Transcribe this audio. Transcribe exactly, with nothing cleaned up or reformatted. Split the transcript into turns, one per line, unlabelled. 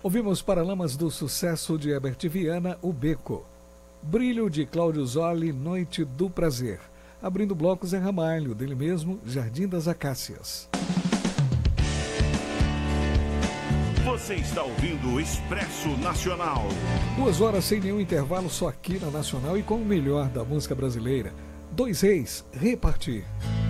Ouvimos Paralamas do Sucesso de Herbert Viana, O Beco. Brilho de Cláudio Zoli, Noite do Prazer. Abrindo o bloco, Zé Ramalho, dele mesmo, Jardim das Acácias.
Você está ouvindo o Expresso Nacional.
Duas horas sem nenhum intervalo, só aqui na Nacional e com o melhor da música brasileira. Dois Reis, Repartir.